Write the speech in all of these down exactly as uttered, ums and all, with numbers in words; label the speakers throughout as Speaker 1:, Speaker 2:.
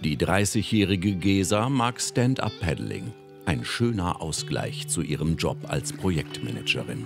Speaker 1: Die dreißigjährige Gesa mag Stand-up-Paddling. Ein schöner Ausgleich zu ihrem Job als Projektmanagerin.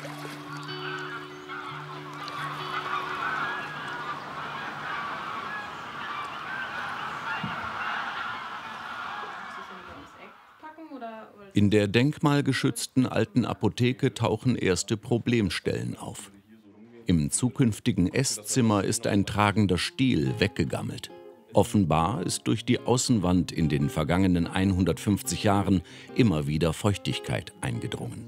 Speaker 1: In der denkmalgeschützten alten Apotheke tauchen erste Problemstellen auf. Im zukünftigen Esszimmer ist ein tragender Stiel weggegammelt. Offenbar ist durch die Außenwand in den vergangenen hundertfünfzig Jahren immer wieder Feuchtigkeit eingedrungen.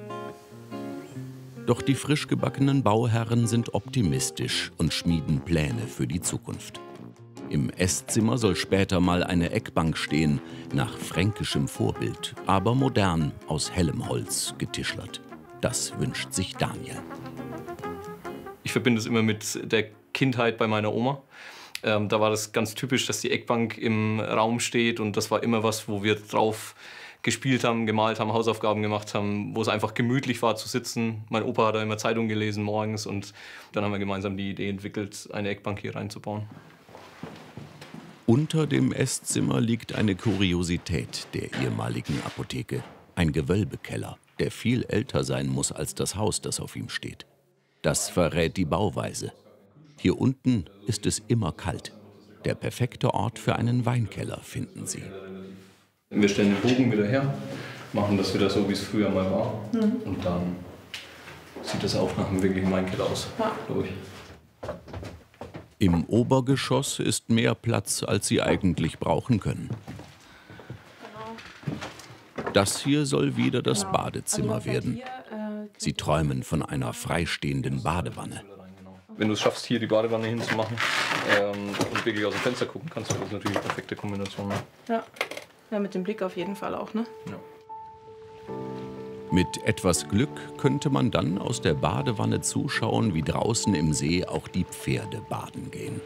Speaker 1: Doch die frisch gebackenen Bauherren sind optimistisch und schmieden Pläne für die Zukunft. Im Esszimmer soll später mal eine Eckbank stehen, nach fränkischem Vorbild, aber modern, aus hellem Holz getischlert. Das wünscht sich Daniel.
Speaker 2: Ich verbinde es immer mit der Kindheit bei meiner Oma. Ähm, da war das ganz typisch, dass die Eckbank im Raum steht und das war immer was, wo wir drauf gespielt haben, gemalt haben, Hausaufgaben gemacht haben, wo es einfach gemütlich war zu sitzen. Mein Opa hat da immer Zeitung gelesen morgens und dann haben wir gemeinsam die Idee entwickelt, eine Eckbank hier reinzubauen.
Speaker 1: Unter dem Esszimmer liegt eine Kuriosität der ehemaligen Apotheke. Ein Gewölbekeller, der viel älter sein muss als das Haus, das auf ihm steht. Das verrät die Bauweise. Hier unten ist es immer kalt. Der perfekte Ort für einen Weinkeller, finden sie.
Speaker 2: Wir stellen den Bogen wieder her, machen das wieder so, wie es früher mal war. Mhm. Und dann sieht es auch nach einem wirklichen Weinkeller aus, ja. Durch.
Speaker 1: Im Obergeschoss ist mehr Platz, als sie eigentlich brauchen können. Das hier soll wieder das Badezimmer werden. Sie träumen von einer freistehenden Badewanne.
Speaker 2: Wenn du es schaffst, hier die Badewanne hinzumachen ähm, und wirklich aus dem Fenster gucken kannst, ist das natürlich eine perfekte Kombination. Ne?
Speaker 3: Ja. Ja, mit dem Blick auf jeden Fall auch, ne?
Speaker 2: Ja.
Speaker 1: Mit etwas Glück könnte man dann aus der Badewanne zuschauen, wie draußen im See auch die Pferde baden gehen.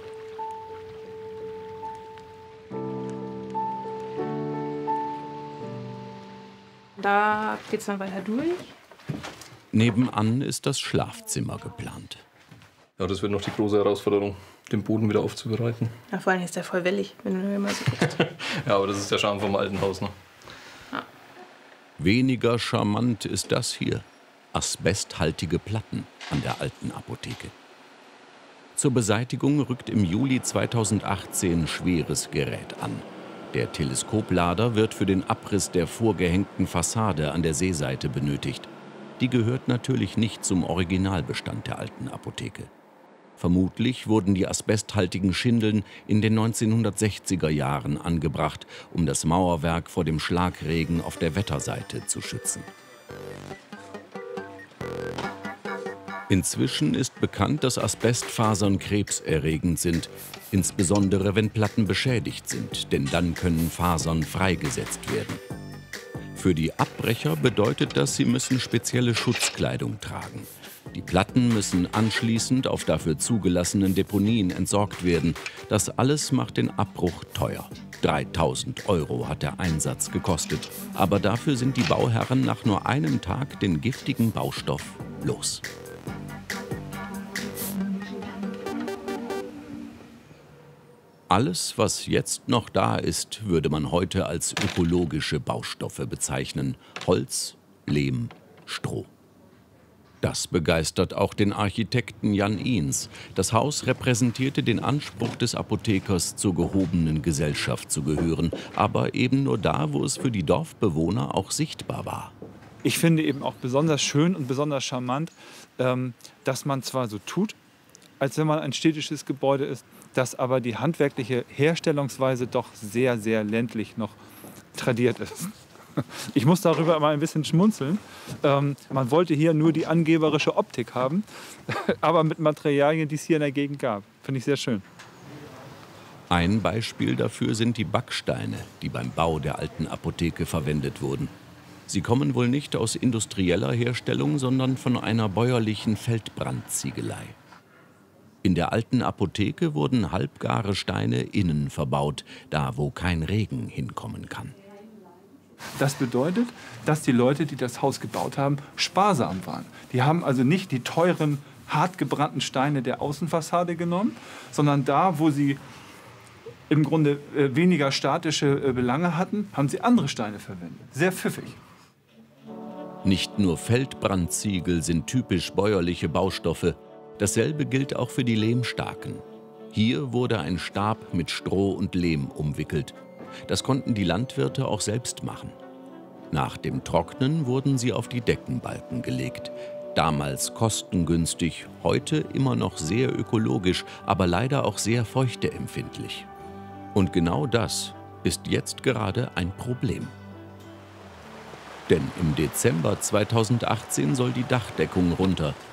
Speaker 3: Da geht's dann weiter durch.
Speaker 1: Nebenan ist das Schlafzimmer geplant.
Speaker 2: Ja, das wird noch die große Herausforderung, den Boden wieder aufzubereiten.
Speaker 3: Ja, vor allem ist der voll wellig, wenn du immer so guckst.
Speaker 2: Ja, aber das ist der Charme vom alten Haus, ne?
Speaker 3: Ja.
Speaker 1: Weniger charmant ist das hier. Asbesthaltige Platten an der alten Apotheke. Zur Beseitigung rückt im Juli zweitausendachtzehn schweres Gerät an. Der Teleskoplader wird für den Abriss der vorgehängten Fassade an der Seeseite benötigt. Die gehört natürlich nicht zum Originalbestand der alten Apotheke. Vermutlich wurden die asbesthaltigen Schindeln in den neunzehnhundertsechziger Jahren angebracht, um das Mauerwerk vor dem Schlagregen auf der Wetterseite zu schützen. Inzwischen ist bekannt, dass Asbestfasern krebserregend sind, insbesondere wenn Platten beschädigt sind, denn dann können Fasern freigesetzt werden. Für die Abbrecher bedeutet das, sie müssen spezielle Schutzkleidung tragen. Die Platten müssen anschließend auf dafür zugelassenen Deponien entsorgt werden. Das alles macht den Abbruch teuer. dreitausend Euro hat der Einsatz gekostet. Aber dafür sind die Bauherren nach nur einem Tag den giftigen Baustoff los. Alles, was jetzt noch da ist, würde man heute als ökologische Baustoffe bezeichnen. Holz, Lehm, Stroh. Das begeistert auch den Architekten Jan Ihns. Das Haus repräsentierte den Anspruch des Apothekers, zur gehobenen Gesellschaft zu gehören, aber eben nur da, wo es für die Dorfbewohner auch sichtbar war.
Speaker 4: Ich finde eben auch besonders schön und besonders charmant, ähm, dass man zwar so tut, als wenn man ein städtisches Gebäude ist, dass aber die handwerkliche Herstellungsweise doch sehr, sehr ländlich noch tradiert ist. Ich muss darüber mal ein bisschen schmunzeln. Ähm, man wollte hier nur die angeberische Optik haben, aber mit Materialien, die es hier in der Gegend gab. Finde ich sehr schön.
Speaker 1: Ein Beispiel dafür sind die Backsteine, die beim Bau der alten Apotheke verwendet wurden. Sie kommen wohl nicht aus industrieller Herstellung, sondern von einer bäuerlichen Feldbrandziegelei. In der alten Apotheke wurden halbgare Steine innen verbaut, da wo kein Regen hinkommen kann.
Speaker 4: Das bedeutet, dass die Leute, die das Haus gebaut haben, sparsam waren. Die haben also nicht die teuren, hart gebrannten Steine der Außenfassade genommen, sondern da, wo sie im Grunde äh, weniger statische äh, Belange hatten, haben sie andere Steine verwendet. Sehr pfiffig.
Speaker 1: Nicht nur Feldbrandziegel sind typisch bäuerliche Baustoffe. Dasselbe gilt auch für die Lehmstaken. Hier wurde ein Stab mit Stroh und Lehm umwickelt. Das konnten die Landwirte auch selbst machen. Nach dem Trocknen wurden sie auf die Deckenbalken gelegt. Damals kostengünstig, heute immer noch sehr ökologisch, aber leider auch sehr feuchteempfindlich. Und genau das ist jetzt gerade ein Problem. Denn im Dezember zweitausendachtzehn soll die Dachdeckung runter.